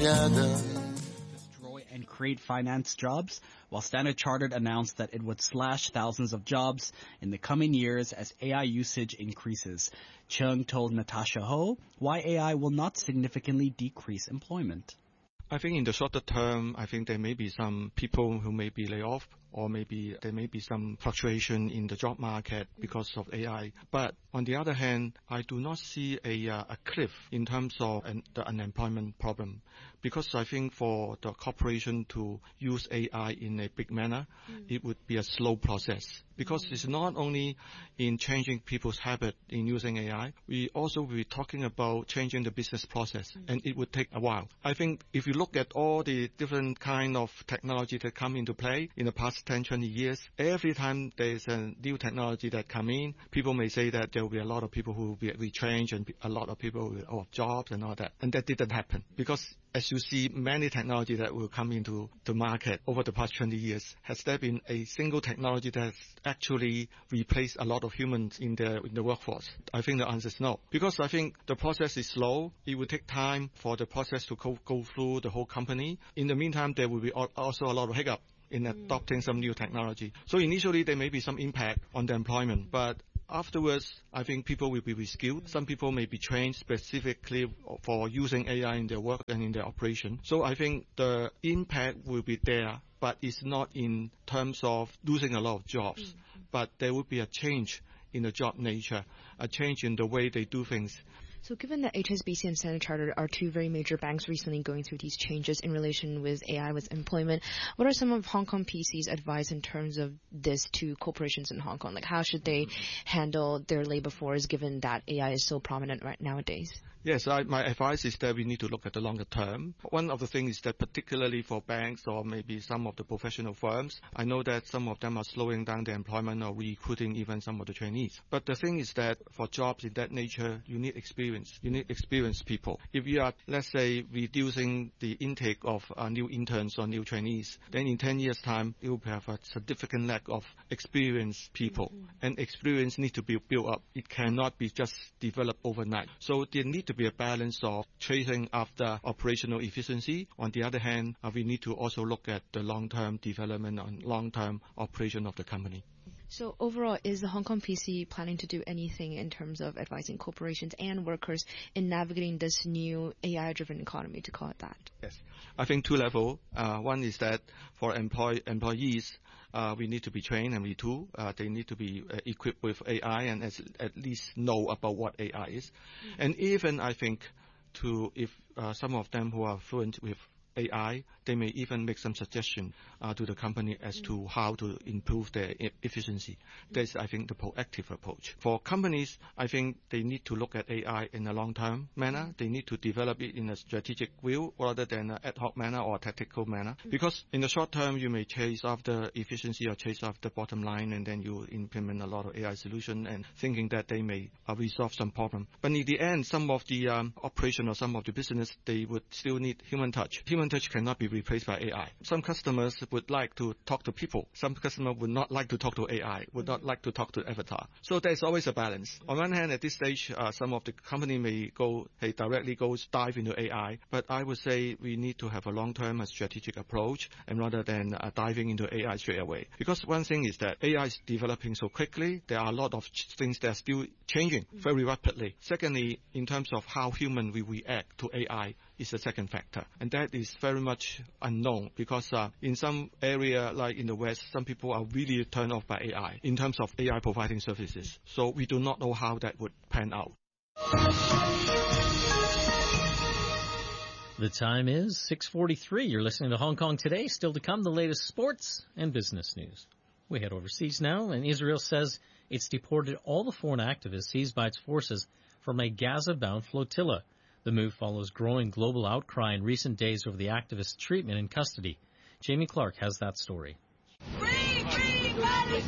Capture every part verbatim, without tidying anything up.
together. Destroy and create finance jobs, while Standard Chartered announced that it would slash thousands of jobs in the coming years as A I usage increases. Chung told Natasha Ho why A I will not significantly decrease employment. I think in the shorter term, I think there may be some people who may be laid off, or maybe there may be some fluctuation in the job market because of A I. But on the other hand, I do not see a, uh, a cliff in terms of an, the unemployment problem, because I think for the corporation to use A I in a big manner, mm. it would be a slow process. Because mm. it's not only in changing people's habit in using A I, we also will be talking about changing the business process, mm. and it would take a while. I think if you look at all the different kind of technology that come into play in the past ten, twenty years, every time there's a new technology that come in, people may say that there will be a lot of people who will be retrenched and a lot of people will out of jobs and all that. And that didn't happen, because as you see many technology that will come into the market over the past twenty years, has there been a single technology that has actually replaced a lot of humans in the, in the workforce? I think the answer is no. Because I think the process is slow. It will take time for the process to go, go through the whole company. In the meantime, there will be also a lot of hiccup in adopting some new technology. So initially, there may be some impact on the employment, but afterwards, I think people will be reskilled. Some people may be trained specifically for using A I in their work and in their operation. So I think the impact will be there, but it's not in terms of losing a lot of jobs. Mm-hmm. But there will be a change in the job nature, a change in the way they do things. So given that H S B C and Standard Chartered are two very major banks recently going through these changes in relation with A I, with employment, what are some of Hong Kong P C's advice in terms of this to corporations in Hong Kong? Like, how should they handle their labor force given that A I is so prominent right nowadays? Yes, I, my advice is that we need to look at the longer term. One of the things is that particularly for banks or maybe some of the professional firms, I know that some of them are slowing down their employment or recruiting even some of the trainees. But the thing is that for jobs in that nature, you need experience. You need experienced people. If you are, let's say, reducing the intake of uh, new interns or new trainees, then in ten years' time, you will have a significant lack of experienced people. Mm-hmm. And experience needs to be built up. It cannot be just developed overnight. So there need to be a balance of chasing after operational efficiency. On the other hand, uh, we need to also look at the long-term development and long-term operation of the company. So overall, is the Hong Kong P C planning to do anything in terms of advising corporations and workers in navigating this new A I-driven economy, to call it that? Yes. I think two levels. Uh, one is that for employ- employees, uh, we need to be trained and retooled. Uh, they need to be uh, equipped with A I and as, at least know about what A I is. Mm-hmm. And even, I think, to if uh, some of them who are fluent with A I, they may even make some suggestion uh, to the company as mm. to how to improve their e- efficiency. Mm. That's, I think, the proactive approach. For companies, I think they need to look at A I in a long-term manner. Mm. They need to develop it in a strategic view rather than an ad hoc manner or a tactical manner. Mm. Because in the short term, you may chase after efficiency or chase after bottom line, and then you implement a lot of A I solution and thinking that they may uh, resolve some problem. But in the end, some of the um, operation or some of the business, they would still need human touch. Human touch cannot be replaced by A I. Some customers would like to talk to people. Some customers would not like to talk to A I, would not like to talk to avatar. So there's always a balance. On one hand, at this stage, uh, some of the company may go, hey, directly go dive into A I. But I would say we need to have a long-term and strategic approach, and rather than uh, diving into A I straight away. Because one thing is that A I is developing so quickly. There are a lot of ch- things that are still changing very rapidly. Secondly, in terms of how human we react to A I, is the second factor. And that is very much unknown because uh, in some area, like in the West, some people are really turned off by A I in terms of A I providing services. So we do not know how that would pan out. The time is six forty-three. You're listening to Hong Kong Today. Still to come, the latest sports and business news. We head overseas now, and Israel says it's deported all the foreign activists seized by its forces from a Gaza-bound flotilla. The move follows growing global outcry in recent days over the activists' treatment in custody. Jamie Clark has that story. Free, free Palestine!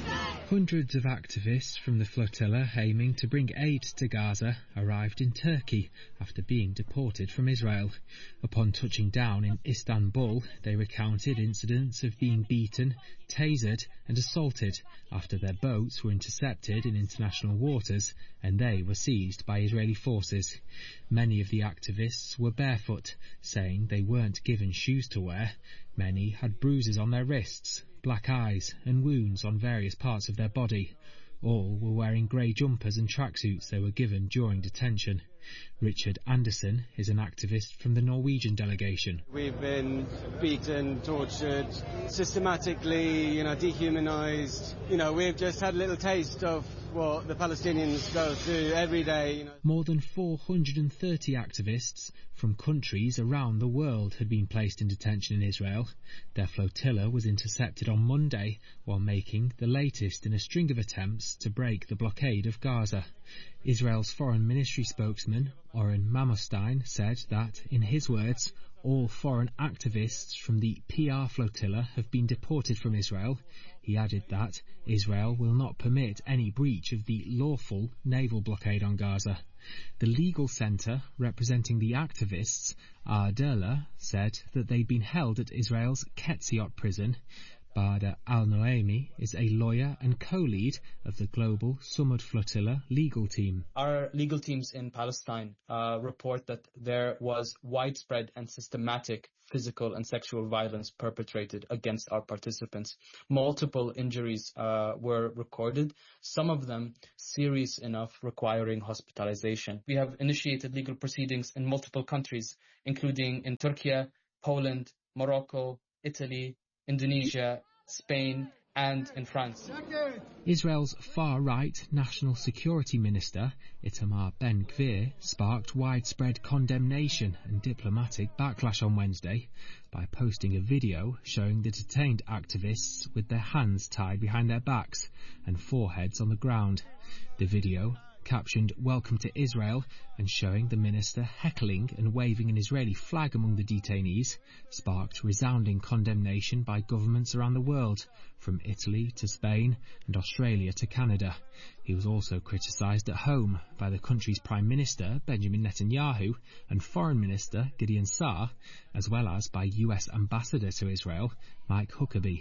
Hundreds of activists from the flotilla aiming to bring aid to Gaza arrived in Turkey after being deported from Israel. Upon touching down in Istanbul, they recounted incidents of being beaten, tasered and assaulted after their boats were intercepted in international waters and they were seized by Israeli forces. Many of the activists were barefoot, saying they weren't given shoes to wear. Many had bruises on their wrists, black eyes and wounds on various parts of their body. All were wearing grey jumpers and tracksuits they were given during detention. Richard Anderson is an activist from the Norwegian delegation. We've been beaten, tortured, systematically, you know, dehumanized. You know, we've just had a little taste of what the Palestinians go through every day. You know. More than four hundred thirty activists from countries around the world had been placed in detention in Israel. Their flotilla was intercepted on Monday while making the latest in a string of attempts to break the blockade of Gaza. Israel's foreign ministry spokesman, Oren Mamostein, said that, in his words, all foreign activists from the P R flotilla have been deported from Israel. He added that Israel will not permit any breach of the lawful naval blockade on Gaza. The legal centre representing the activists, Ardella, said that they'd been held at Israel's Ketziot prison. Bader Al-Noemi is a lawyer and co-lead of the Global Sumud Flotilla legal team. Our legal teams in Palestine uh, report that there was widespread and systematic physical and sexual violence perpetrated against our participants. Multiple injuries uh, were recorded, some of them serious enough requiring hospitalization. We have initiated legal proceedings in multiple countries, including in Turkey, Poland, Morocco, Italy, Indonesia, Spain, and in France. Israel's far-right National Security Minister, Itamar Ben-Gvir, sparked widespread condemnation and diplomatic backlash on Wednesday by posting a video showing the detained activists with their hands tied behind their backs and foreheads on the ground. The video, captioned "Welcome to Israel" and showing the minister heckling and waving an Israeli flag among the detainees, sparked resounding condemnation by governments around the world, from Italy to Spain and Australia to Canada. He was also criticised at home by the country's Prime Minister Benjamin Netanyahu and Foreign Minister Gideon Saar, as well as by U S Ambassador to Israel Mike Huckabee.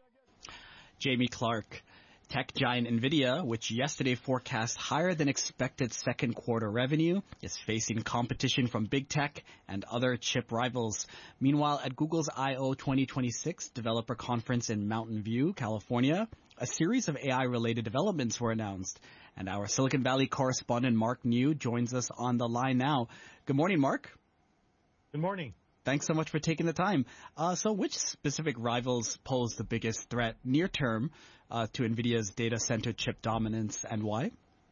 Jamie Clark. Tech giant Nvidia, which yesterday forecast higher than expected second quarter revenue, is facing competition from big tech and other chip rivals. Meanwhile, at Google's I O twenty twenty-six developer conference in Mountain View, California, a series of A I-related developments were announced. And our Silicon Valley correspondent Mark New joins us on the line now. Good morning, Mark. Good morning. Thanks so much for taking the time. Uh, so which specific rivals pose the biggest threat near term uh, to NVIDIA's data center chip dominance, and why?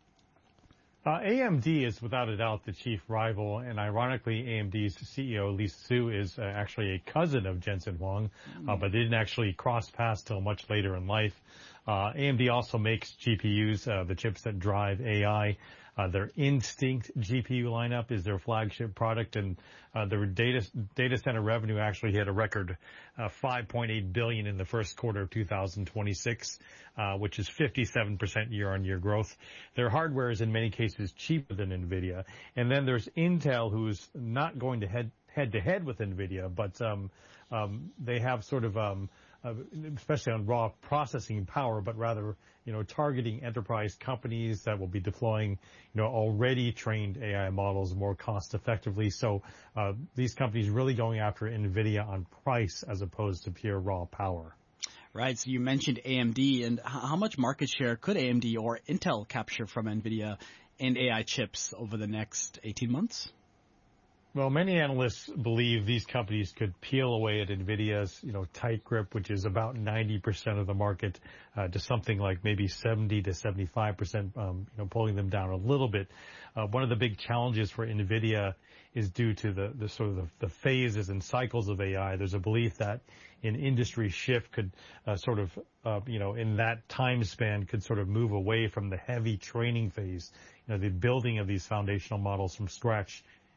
Uh, A M D is without a doubt the chief rival, and ironically, A M D's C E O Lisa Su is uh, actually a cousin of Jensen Huang, uh, but they didn't actually cross paths till much later in life. Uh, A M D also makes G P Us, uh, the chips that drive A I. Uh, their Instinct G P U lineup is their flagship product, and uh, their data data center revenue actually hit a record uh, five point eight billion dollars in the first quarter of two thousand twenty-six, uh, which is fifty-seven percent year-on-year growth. Their hardware is in many cases cheaper than NVIDIA. And then there's Intel, who's not going to head head to head with NVIDIA, but um, um, they have sort of um, Uh, especially on raw processing power, but rather, you know, targeting enterprise companies that will be deploying, you know, already trained A I models more cost effectively. So uh, these companies really going after NVIDIA on price as opposed to pure raw power. Right. So you mentioned A M D, and how much market share could A M D or Intel capture from NVIDIA in A I chips over the next eighteen months? Well, many analysts believe these companies could peel away at NVIDIA's, you know, tight grip, which is about ninety percent of the market, uh, to something like maybe seventy to seventy-five percent, um, you know, pulling them down a little bit. Uh, one of the big challenges for NVIDIA is due to the, the sort of the, the phases and cycles of A I. There's a belief that an industry shift could uh, sort of, uh, you know, in that time span could sort of move away from the heavy training phase, you know, the building of these foundational models from scratch,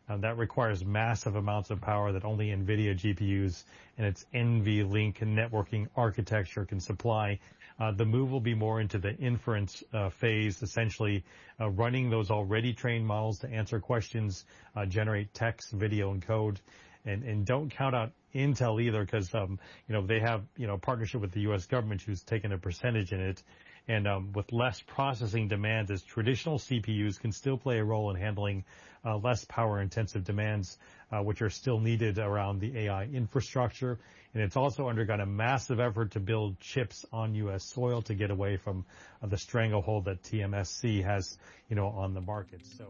Uh, that requires massive amounts of power that only NVIDIA G P Us and its NVLink networking architecture can supply. Uh, the move will be more into the inference uh, phase, essentially uh, running those already trained models to answer questions, uh, generate text, video, and code. And, and don't count out Intel either, because um, you know they have you know a partnership with the U S government who's taken a percentage in it. And um, with less processing demands, as traditional C P Us can still play a role in handling uh, less power-intensive demands, uh, which are still needed around the A I infrastructure. And it's also undergone a massive effort to build chips on U S soil to get away from uh, the stranglehold that T M S C has, you know, on the market. So.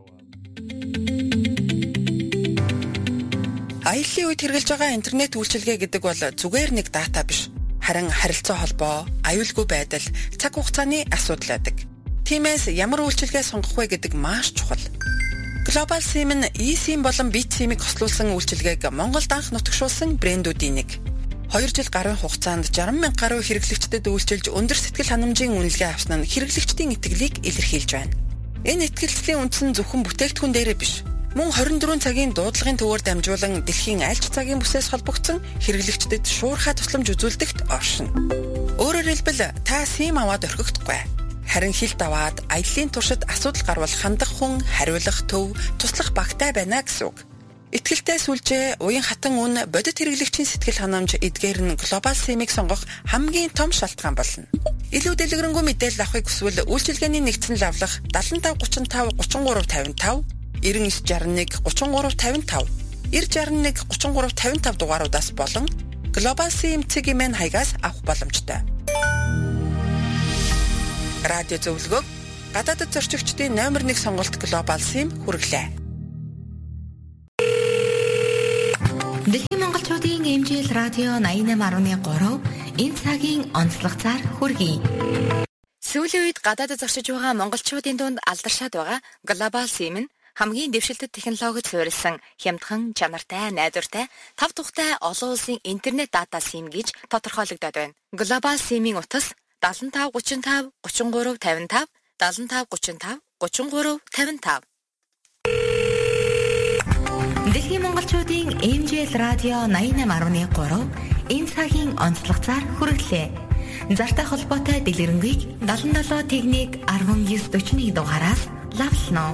Аяллаа үед хэрэгжилж байгаа интернет үйлчилгээ гэдэг бол зүгээр нэг дата биш. Харин харилцаа холбоо, аюулгүй байдал, цаг хугацааны асуудал байдаг. Тиймээс ямар үйлчилгээ сонгох вэ гэдэг маш чухал. Global SIM нь eSIM болон BitSIM-ийг хослуулсан үйлчилгээг Монголд анх нутагшуулсан брэндүүдийн нэг. Хоёр жил гарын хугацаанд саран мянга гаруй хэрэглэгчдэд үйлчилж өндөр сэтгэл ханамжийн үнэлгээ авсан нь хэрэглэгчдийн итгэлийг илэрхийлж байна. Энэ итгэлцлийн үндэс нь зөвхөн бүтээгдэхүүн дээрээ биш. Мөн двадцать четыре цагийн дуудлагын төвөөр дамжуулан дэлхийн аль ч цагийн бүсээс холбогдсон хэрэглэгчдэд шуурхай тусламж үзүүлдэгт оршино. Өөрөөр хэлбэл та SIM аваад орхихдаггүй. Харин хилд аваад аяллаа туршид асуудал гарвал хандах хүн, хариулах төв, туслах багтай байна гэсэн үг. Итгэлтэй сүлжээ, уян хатан үн, бодит хэрэглэгчийн сэтгэл ханамж эдгээр нь Global SIM-ийг сонгох хамгийн том шалтгаан болно. Илүү дэлгэрэнгүй мэдээлэл авахыг хүсвэл үйлчилгээний нэгдсэн лавлах seven five three five three three five five nine six six one three three five five nine six one three five five дугааруудаас болон Global SIM цэгийн хаягаас авах боломжтой. Радио зөвлөгөөг гадаадд зорчигчдын номер one сонголт Global SIM хүргэлээ. Дэлхийн монголчуудын эмжил радио ninety-eight point three энэ цагийн онцлогцоор хүргэе. Сүүлийн үед гадаадд зорчиж байгаа монголчуудын дунд алдаршаад байгаа Global SIM нь хамгийн дэвшилтэт технологид суурилсан хямдхан, чанартай, найдвартай, тав тухтай олон улсын интернет дата SIM гэж тодорхойлогдоод байна. Global SIM-ийн утас seven five three five three three five five seven five three five three three five five. Дэлхийн монголчуудын эмжил радио ninety-eight point three энэ цагийн онцлогцоор хүргэлээ. Зартай холбоотой дэлгэрэнгийг seventy-seven техник nineteen forty-one дугаараас лавлно.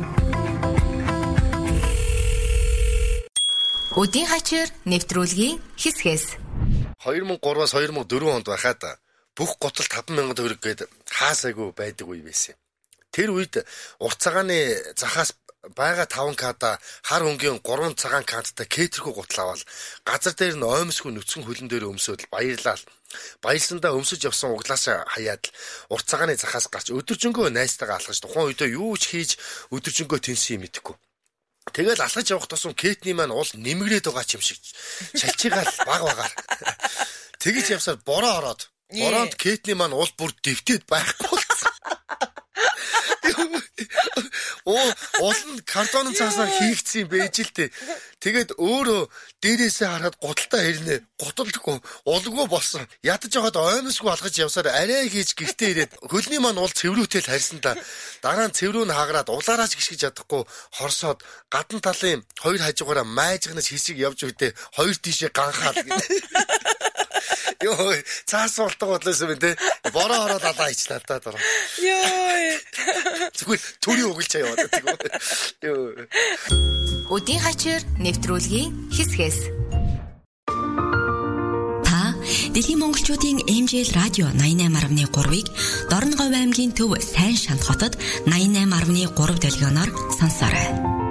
Өдийн хачир нэвтрүүлгийн хэсгээс two thousand three-аас two thousand four онд байхад бүх готол five thousand төгрөг гээд хаасайгүй байдаг үе байсан. Тэр үед урт цагааны захаас байгаа five када хар өнгийн three цагаан кадтай кетерхүү гутал аваад газар дээр нь оймсгүй нүцгэн хөлн дээр өмсөөл баярлал. Баялсандаа өмсөж явсан углаас хаяад урт цагааны захаас гарч өдөржингөө найстайгаа алхаж тухайн үедээ юу ч хийж өдөржингөө тэнсэн юм идэхгүй. Тэгэл алхаж явах тусам кетний маань уул нэмгрээд байгаа ч юм шиг шалчигаал баг багаар. Тэгэж явсаар бороо ороод бороонд кетний маань уул бүр дэвтээд байхгүй болсон. Оо, уул нь картонын цаасаар хийгдсэн юм байж л тээ. Тэгээд өөрөө дээрээсээ хараад гуталтаа хэрнээ. Гуталдаггүй, улгүй болсон. Ядаж явахад оймсгүй алгаж явсаар арай хийж гэртээ ирээд хөлний маань уул цэврүүтэл харьсан та. Дараа нь цэврүү нь хааграад улаараач гიშгэж чадахгүй хорсоод гадна талын хоёр хажуугаараа майжгнаж хисиг явж үедээ хоёр тишээ ганхаал гэдэг. Йоо, цаас болтгоо бодлоосон юм те. Бороо ороод алаа ичлаа та дараа. Йоо. Зүгээр төрийн угалчаа яваад тийм. Йоо. Өдийн хачир нэвтрүүлгийн хэсгээс та Дэлхийн монголчуудын эмжил радио ninety-eight point three-ыг Дорноговь аймгийн төв Сайн Шанд хотод ninety-eight point three дэлгөөнөөр сонсоорой.